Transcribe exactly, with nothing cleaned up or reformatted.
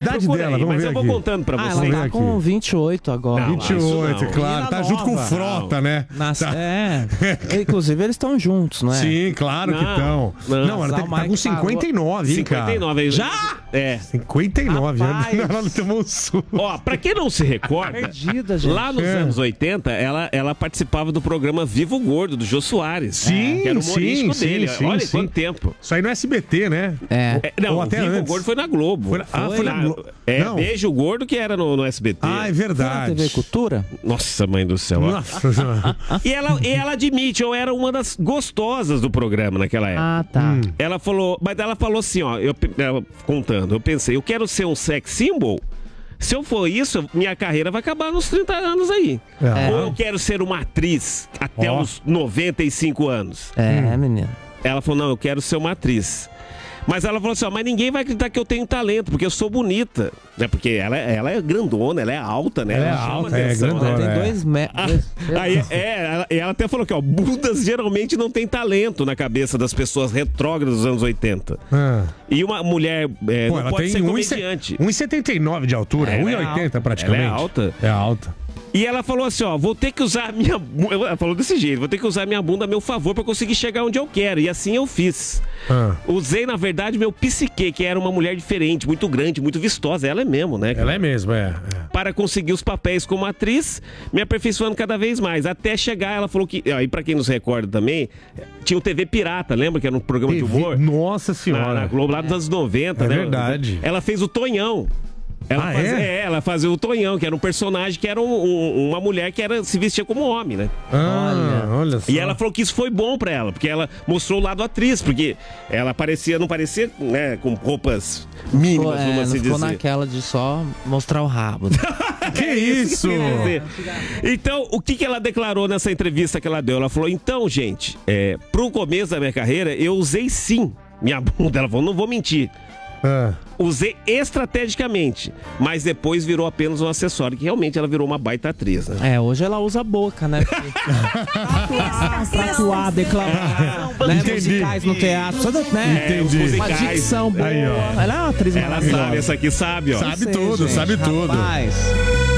idade dela, vamos mas ver eu vou aqui. contando pra Ah, vocês. ela tá com vinte e oito agora. Não, vinte e oito, não. claro. Tá Menina junto com nova. Frota, né? Nas- Tá. É. Inclusive, eles estão juntos, não é? Sim, claro que Não, estão. não. Não, ela tá, tá Mike com cinquenta e nove, hein, cara? cinquenta e nove aí. Já? É. cinquenta e nove, Rapaz. ela não tomou um suco. Ó, pra quem não se recorda, Perdida, gente. lá nos É. anos oitenta, ela, ela participava do programa Vivo Gordo, do Jô Soares. Sim, que era o humorístico sim, dele. sim, Olha sim. quanto tempo. Isso aí no S B T, né? É. É, não, Ou o até Vivo antes. Gordo foi na Globo. Foi na- ah, foi na Globo. É, Não. Beijo Gordo que era no, no S B T. Ah, é Foi na verdade. T V Cultura? Nossa, mãe do céu. ó. Nossa Senhora. E ela, e ela admite, eu era uma das gostosas do programa naquela época. Ah, tá. Hum. Ela falou, mas ela falou assim, ó, eu, ela contando, eu pensei, eu quero ser um sex symbol. Se eu for isso, minha carreira vai acabar nos trinta anos aí. É. Ou eu quero ser uma atriz até Ó. os noventa e cinco anos. É, menino. Ela falou, não, eu quero ser uma atriz. Mas ela falou assim, ó, mas ninguém vai acreditar que eu tenho talento, porque eu sou bonita. Né? Porque ela, ela é grandona, ela é alta, né? Ela é chama alta, é atenção, grandona. né? Tem é. dois metros. Aí, é, ela, e ela até falou que, ó, bundas geralmente não tem talento na cabeça das pessoas retrógradas dos anos oitenta. Ah. E uma mulher é, Pô, não ela pode tem ser um e se- comediante. um e setenta e nove de altura, Ela um e é oitenta alta. praticamente. Ela é alta. É alta. E ela falou assim, ó, vou ter que usar a minha... bu- Ela falou desse jeito, vou ter que usar a minha bunda a meu favor pra conseguir chegar onde eu quero. E assim eu fiz. Ah. Usei, na verdade, meu psique, que era uma mulher diferente, muito grande, muito vistosa. Ela é mesmo, né? Ela é mesmo, é. é. Para conseguir os papéis como atriz, me aperfeiçoando cada vez mais. Até chegar, ela falou que... Aí, pra quem não se recorda também, tinha o T V Pirata, lembra? Que era um programa de T V humor. Nossa Na, Senhora. na Globo, lá dos anos noventa, É né? verdade. Ela fez o Tonhão. Ela Ah, fazia, é? é, ela fazia o Tonhão, que era um personagem que era um- um- uma mulher que era, se vestia como homem, né? Ah, olha só. E ela falou que isso foi bom pra ela, porque ela mostrou o lado atriz, porque ela parecia, não parecia, né, com roupas mínimas, Ficou, é, vamos não assim ficou dizer. naquela de só mostrar o rabo. Que isso? Quer dizer, Então, o que, que ela declarou nessa entrevista que ela deu? Ela falou, então, gente, é, pro começo da minha carreira, eu usei sim minha bunda. Ela falou, não vou mentir. Ah. Usei estrategicamente, mas depois virou apenas um acessório, que realmente ela virou uma baita atriz, né? É, hoje ela usa a boca, né? Atuar, pra atuar, declamar, né? Entendi. Musicais no teatro, toda, né? É, os Entendi. Uma musicais. dicção boa. Aí, ó. Ela é uma atriz Ela maravilhosa. sabe, essa aqui sabe, ó. Sabe Sei, tudo, gente, sabe tudo. rapaz.